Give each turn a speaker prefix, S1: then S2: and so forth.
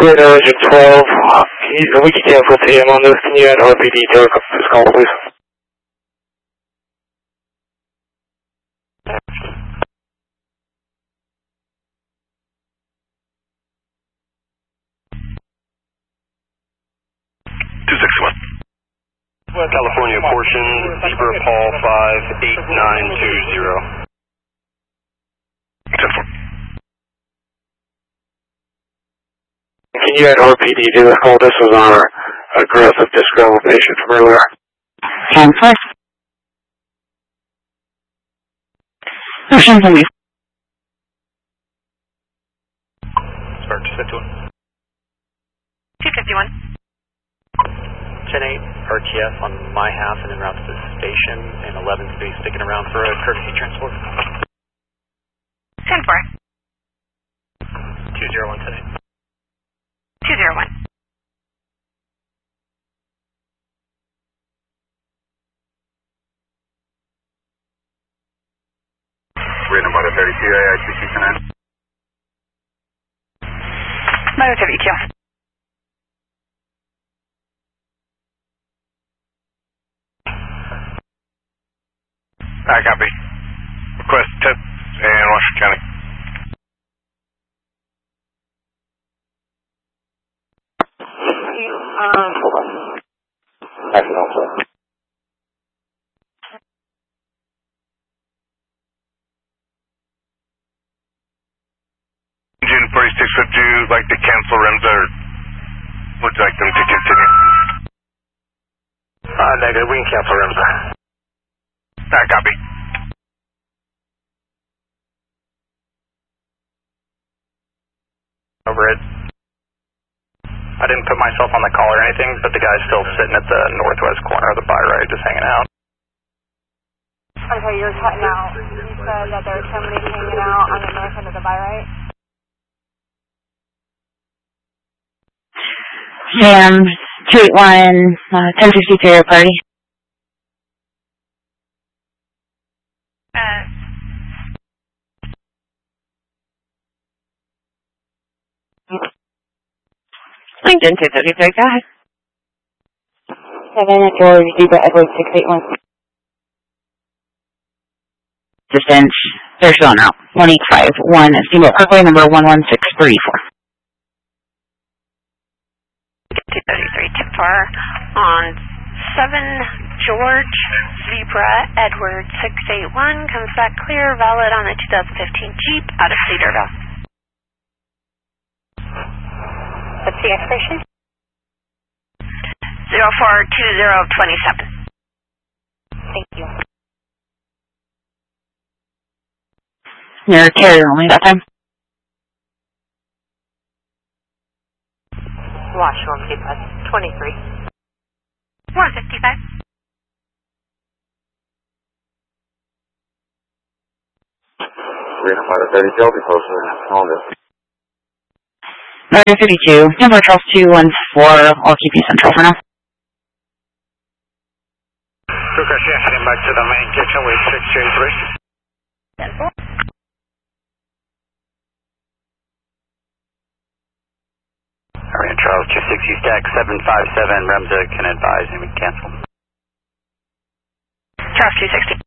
S1: Radar Engine 12, we can cancel TM on this. Can you add RPD to this call, please?
S2: West California portion, Zebra Paul 58920.
S1: Can you add RPD to this call? This was our aggressive disgruntled patient from earlier.
S3: Cancel. Motion, please.
S2: Start 251.
S4: 251.
S2: 10-8 RTF on my half and en route to the station, and 11 to be sticking around for a courtesy transport.
S4: 10-4.
S2: 201 today.
S4: 201.
S2: Random Motor 32, AITC tonight.
S4: Motor 32.
S2: I copy. Request tip and Washington County. Engine 46, would you like to cancel rims or would you like them to continue? Negative, we can cancel rims. Copy. Over it. I didn't put myself on the call or anything, but the guy's still sitting at the northwest corner of the buy right, just hanging out.
S5: Okay, you're cutting out. You said that there were somebody hanging out on the north end of the buy right?
S3: Jam 281, 1052 party.
S4: LinkedIn 233, go ahead.
S3: 7 at George, Zebra Edward 681. Distance, they're still out. 1851, Steamboat Parkway, number 11634.
S4: 233, tip 4 on 7 George, Zebra Edward 681, comes back clear, valid on the 2015 Jeep out of Cedarville.
S5: What's the expiration?
S4: 042027.
S5: Thank you.
S3: You're carrier only that time.
S5: Washington keypad 23.
S4: 155.
S1: Random Motor 32, I'll be closer on this.
S3: Motor 52, number Charles 214, I'll keep you central for now.
S2: Ricochet heading back to the main kitchen with 6J3. Alright, Charles 260 stack 757, Remza can advise and we can cancel.
S4: Charles 260.